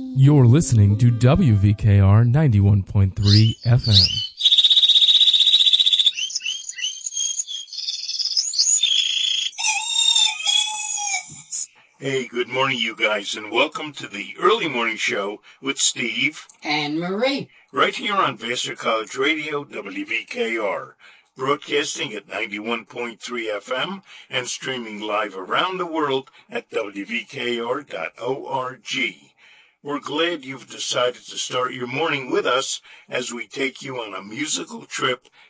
You're listening to WVKR 91.3 FM. Hey, good morning, you guys, and welcome to the early morning show with Steve and Marie, right here on Vassar College Radio, WVKR, broadcasting at 91.3 FM and streaming live around the world at WVKR.org. We're glad you've decided to start your morning with us as we take you on a musical trip